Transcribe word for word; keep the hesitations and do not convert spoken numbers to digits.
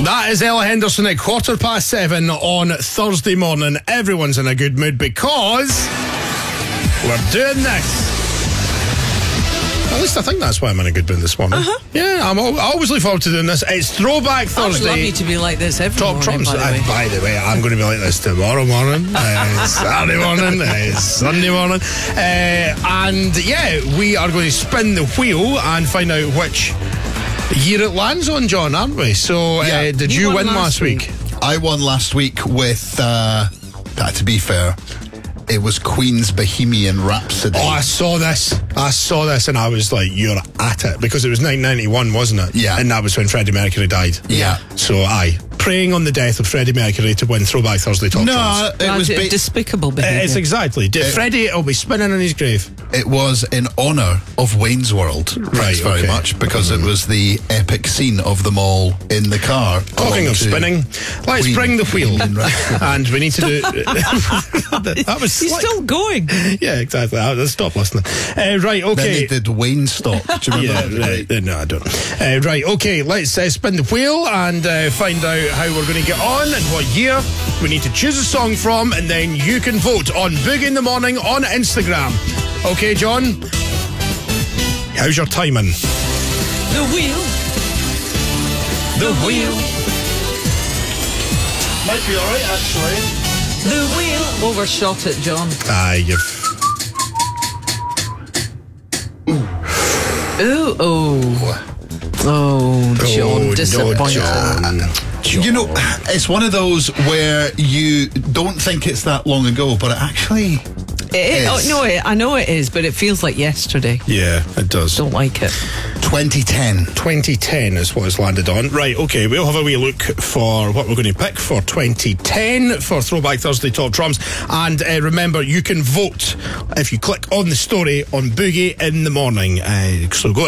That is Ella Henderson at quarter past seven on Thursday morning. Everyone's in a good mood because we're doing this. At least I think that's why I'm in a good mood this morning. Uh-huh. Yeah, I'm al- I always look forward to doing this. It's Throwback Thursday. I would love you to be like this every Top morning, Trumps. by the way. Uh, by the way, I'm going to be like this tomorrow morning, uh, Saturday morning, uh, Sunday morning. Uh, and yeah, we are going to spin the wheel and find out which year it lands on, John, aren't we? So, uh, Yeah. did you, You won win last last week? week. I won last week with, uh, uh, to be fair, it was Queen's Bohemian Rhapsody. Oh, I saw this. I saw this and I was like, you're at it. Because it was nineteen ninety-one, wasn't it? Yeah. And that was when Freddie Mercury died. Yeah. So, aye. Praying on the death of Freddie Mercury to win Throwback Thursday Top No, Trumps. it was That's ba- despicable behaviour. It's exactly. D- Freddie will be spinning in his grave. It was in honour of Wayne's World. Right, Thanks very okay. much, because it was the epic scene of them all in the car. Talking along of to spinning, let's Queen bring the wheel. Bohemian Rhapsody. And we need to do... that was... He's slick. still going. Yeah, exactly. I'll stop listening. Uh, right, Then okay. they did Wayne stop. Do you Yeah, remember that? right. Uh, No, I don't. Uh, right, okay, let's uh, spin the wheel and uh, find out how we're going to get on and what year we need to choose a song from, and then you can vote on Boogie in the Morning on Instagram. Okay, John? How's your timing? The wheel. The wheel. Might be alright, actually. The wheel. Overshot it, John. Aye, you've... Ooh, oh. Oh, John, no, disappointing. John. John. You know, it's one of those where you don't think it's that long ago, but it actually It, oh, is. no, it, I know it is, but it feels like yesterday. Yeah, it does. Don't like it. twenty ten. twenty ten is what it's landed on. Right, okay, we'll have a wee look for what we're going to pick for twenty ten for Throwback Thursday Top Trumps. And uh, remember, you can vote if you click on the story on Boogie in the Morning. Uh, so go